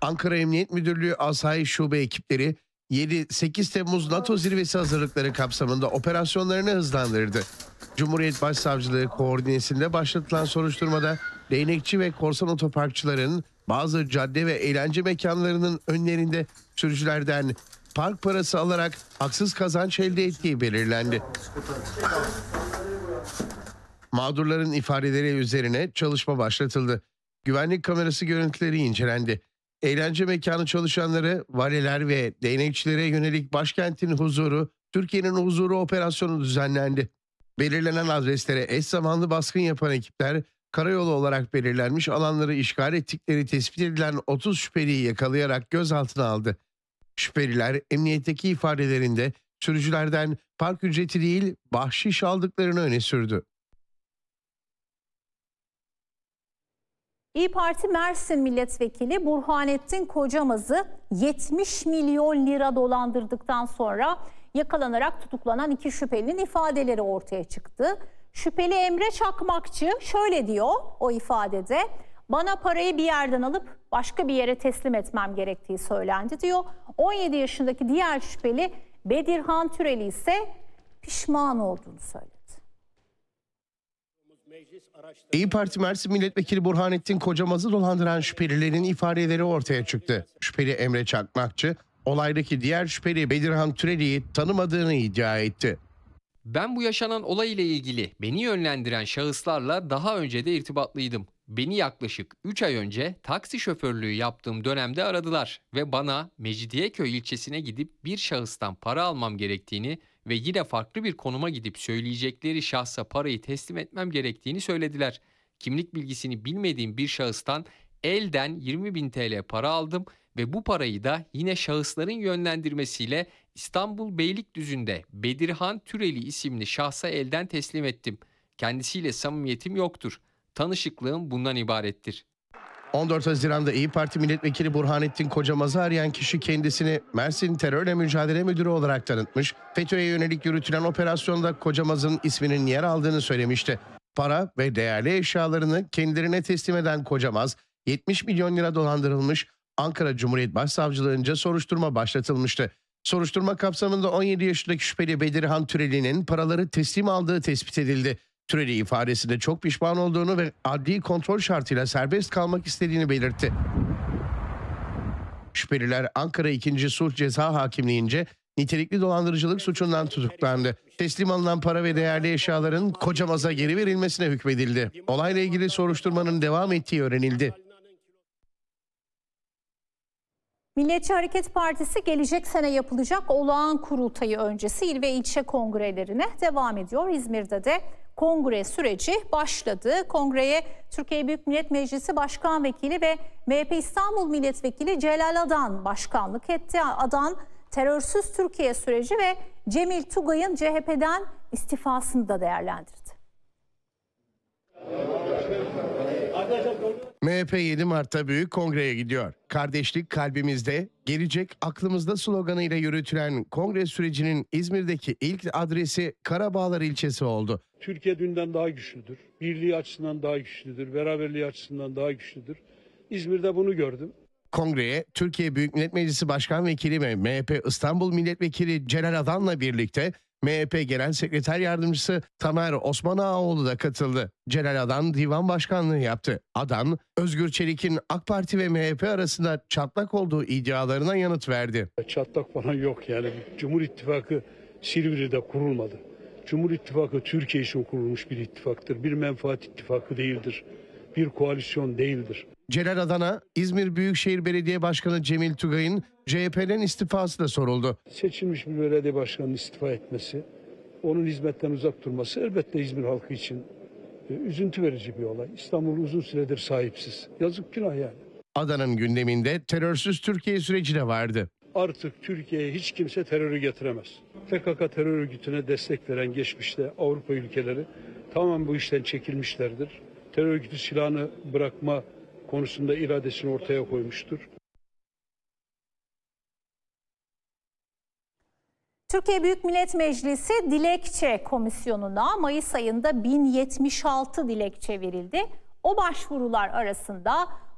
Ankara Emniyet Müdürlüğü Asayiş Şube ekipleri 7-8 Temmuz NATO zirvesi hazırlıkları kapsamında operasyonlarını hızlandırdı. Cumhuriyet Başsavcılığı koordinesinde başlatılan soruşturmada değnekçi ve korsan otoparkçıların bazı cadde ve eğlence mekanlarının önlerinde sürücülerden park parası alarak haksız kazanç elde ettiği belirlendi. Mağdurların ifadeleri üzerine çalışma başlatıldı. Güvenlik kamerası görüntüleri incelendi. Eğlence mekanı çalışanları, valiler ve değnekçilere yönelik başkentin huzuru, Türkiye'nin huzuru operasyonu düzenlendi. Belirlenen adreslere eş zamanlı baskın yapan ekipler, karayolu olarak belirlenmiş alanları işgal ettikleri tespit edilen 30 şüpheliyi yakalayarak gözaltına aldı. Şüpheliler emniyetteki ifadelerinde sürücülerden park ücreti değil bahşiş aldıklarını öne sürdü. İYİ Parti Mersin Milletvekili Burhanettin Kocamaz'ı 70 milyon lira dolandırdıktan sonra yakalanarak tutuklanan iki şüphelinin ifadeleri ortaya çıktı. Şüpheli Emre Çakmakçı şöyle diyor o ifadede: "Bana parayı bir yerden alıp başka bir yere teslim etmem gerektiği söylendi" diyor. 17 yaşındaki diğer şüpheli Bedirhan Türeli ise pişman olduğunu söyledi. İYİ Parti Mersin Milletvekili Burhanettin Kocamaz'ı dolandıran şüphelilerin ifadeleri ortaya çıktı. Şüpheli Emre Çakmakçı, olaydaki diğer şüpheli Bedirhan Türeli'yi tanımadığını iddia etti. "Ben bu yaşanan olay ile ilgili beni yönlendiren şahıslarla daha önce de irtibatlıydım. Beni yaklaşık 3 ay önce taksi şoförlüğü yaptığım dönemde aradılar ve bana Mecidiyeköy ilçesine gidip bir şahıstan para almam gerektiğini ve yine farklı bir konuma gidip söyleyecekleri şahsa parayı teslim etmem gerektiğini söylediler. Kimlik bilgisini bilmediğim bir şahıstan elden 20.000 TL para aldım ve bu parayı da yine şahısların yönlendirmesiyle İstanbul Beylikdüzü'nde Bedirhan Türeli isimli şahsa elden teslim ettim. Kendisiyle samimiyetim yoktur. Tanışıklığım bundan ibarettir." 14 Haziran'da İYİ Parti Milletvekili Burhanettin Kocamaz'ı arayan kişi kendisini Mersin Terörle Mücadele Müdürü olarak tanıtmış, FETÖ'ye yönelik yürütülen operasyonda Kocamaz'ın isminin yer aldığını söylemişti. Para ve değerli eşyalarını kendilerine teslim eden Kocamaz, 70 milyon lira dolandırılmış, Ankara Cumhuriyet Başsavcılığınca soruşturma başlatılmıştı. Soruşturma kapsamında 17 yaşındaki şüpheli Bedirhan Türeli'nin paraları teslim aldığı tespit edildi. Türeli ifadesinde çok pişman olduğunu ve adli kontrol şartıyla serbest kalmak istediğini belirtti. Şüpheliler Ankara 2. Sulh Ceza Hakimliğince nitelikli dolandırıcılık suçundan tutuklandı. Teslim alınan para ve değerli eşyaların Kocamaz'a geri verilmesine hükmedildi. Olayla ilgili soruşturmanın devam ettiği öğrenildi. Milliyetçi Hareket Partisi gelecek sene yapılacak olağan kurultayı öncesi il ve ilçe kongrelerine devam ediyor. İzmir'de de kongre süreci başladı. Kongreye Türkiye Büyük Millet Meclisi Başkan Vekili ve MHP İstanbul Milletvekili Celal Adan başkanlık etti. Adan terörsüz Türkiye süreci ve Cemil Tugay'ın CHP'den istifasını da değerlendirdi. MHP 7 Mart'ta Büyük Kongre'ye gidiyor. Kardeşlik kalbimizde, gelecek aklımızda sloganıyla yürütülen kongre sürecinin İzmir'deki ilk adresi Karabağlar ilçesi oldu. Türkiye dünden daha güçlüdür. Birliği açısından daha güçlüdür. Beraberliği açısından daha güçlüdür. İzmir'de bunu gördüm. Kongreye Türkiye Büyük Millet Meclisi Başkan Vekili ve MHP İstanbul Milletvekili Celal Adan'la birlikte MHP Genel Sekreter Yardımcısı Tamer Osman Ağaoğlu da katıldı. Celal Adan divan başkanlığı yaptı. Adan, Özgür Çelik'in AK Parti ve MHP arasında çatlak olduğu iddialarına yanıt verdi. Çatlak falan yok yani. Cumhur İttifakı Silivri'de kurulmadı. Cumhur İttifakı Türkiye için kurulmuş bir ittifaktır. Bir menfaat ittifakı değildir. Bir koalisyon değildir. Celal Adan'a İzmir Büyükşehir Belediye Başkanı Cemil Tugay'ın CHP'den istifası da soruldu. Seçilmiş bir belediye başkanının istifa etmesi, onun hizmetten uzak durması elbette İzmir halkı için üzüntü verici bir olay. İstanbul uzun süredir sahipsiz. Yazık, günah yani. Adan'ın gündeminde terörsüz Türkiye süreci de vardı. Artık Türkiye'ye hiç kimse terörü getiremez. PKK terör örgütüne destek veren geçmişte Avrupa ülkeleri tamamen bu işten çekilmişlerdir. Terör örgütü silahını bırakma konusunda iradesini ortaya koymuştur. Türkiye Büyük Millet Meclisi Dilekçe Komisyonu'na Mayıs ayında 1076 dilekçe verildi. O başvurular arasında